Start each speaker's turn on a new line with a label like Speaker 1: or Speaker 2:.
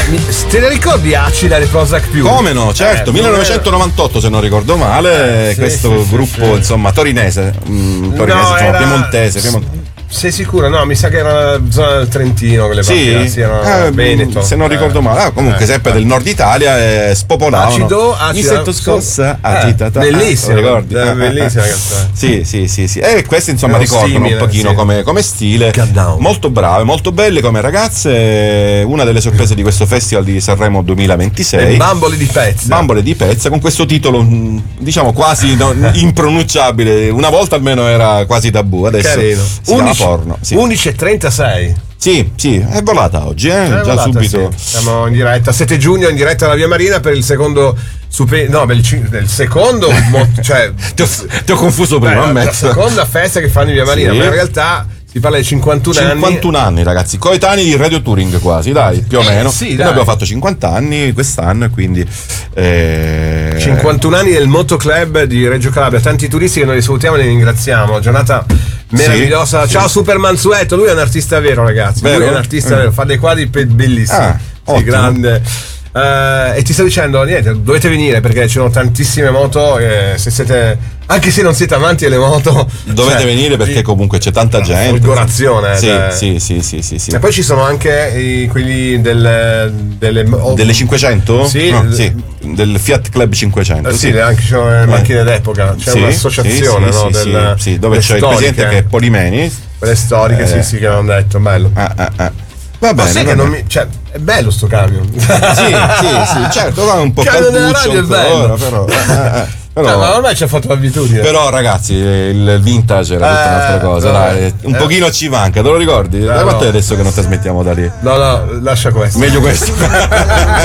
Speaker 1: te ne ricordi Acida e Prozac più?
Speaker 2: Come no, certo, 1998 se non ricordo male, questo gruppo insomma torinese, piemontese.
Speaker 1: Sei sicuro? No, mi sa che era la zona del Trentino, quelle parti là, Veneto.
Speaker 2: Se non ricordo male. Comunque sempre del nord Italia, spopolavano.
Speaker 1: Acida.
Speaker 2: Mi sento scossa, agitata.
Speaker 1: Bellissima,
Speaker 2: ricordi?
Speaker 1: Bellissima canzone.
Speaker 2: Sì. E queste insomma ricordano un pochino come stile. Molto brave, molto belle come ragazze. Una delle sorprese di questo Festival di Sanremo 2026.
Speaker 1: Bambole di pezza.
Speaker 2: Con questo titolo diciamo quasi impronunciabile. Una volta almeno era quasi tabù, adesso
Speaker 1: carino.
Speaker 2: si chiama porno.
Speaker 1: 11:36.
Speaker 2: Sì, è volata oggi, già
Speaker 1: volata,
Speaker 2: subito.
Speaker 1: Sì. Siamo in diretta, 7 giugno in diretta alla Via Marina per il secondo del secondo cioè
Speaker 2: ti ho confuso prima, ammetto.
Speaker 1: La seconda festa che fanno in Via Marina, ma in realtà si parla di 51
Speaker 2: anni, ragazzi, coetanei di Radio Touring quasi, dai, più o meno.
Speaker 1: Sì,
Speaker 2: noi abbiamo fatto 50 anni quest'anno e quindi
Speaker 1: 51 anni del Motoclub di Reggio Calabria, tanti turisti che noi li salutiamo e li ringraziamo. Giornata meravigliosa. Ciao Super Mansueto, lui è un artista vero, ragazzi.
Speaker 2: Vero?
Speaker 1: Lui è un artista vero, fa dei quadri bellissimi. Grande. E ti sto dicendo, niente, dovete venire perché ci sono tantissime moto. Se siete, anche se non siete amanti delle moto,
Speaker 2: dovete venire perché comunque c'è tanta gente.
Speaker 1: Folgorazione.
Speaker 2: Sì.
Speaker 1: E poi ci sono anche quelli
Speaker 2: delle 500?
Speaker 1: Sì.
Speaker 2: No, del Fiat Club 500.
Speaker 1: Sì, anche ci sono le macchine d'epoca. C'è un'associazione,
Speaker 2: dove c'è il presidente che è Polimeni.
Speaker 1: Quelle storiche, che hanno detto, bello.
Speaker 2: Va bene.
Speaker 1: Sai che non mi. Cioè, è bello sto camion.
Speaker 2: Sì, certo, va un po' calduccio ancora, però.
Speaker 1: Ma ormai ci ha fatto l'abitudine.
Speaker 2: Però ragazzi, il vintage era tutta un'altra cosa, dai. Un pochino ci manca, te lo ricordi? Da quanto è adesso che non trasmettiamo da lì?
Speaker 1: No, lascia questo.
Speaker 2: Meglio questo.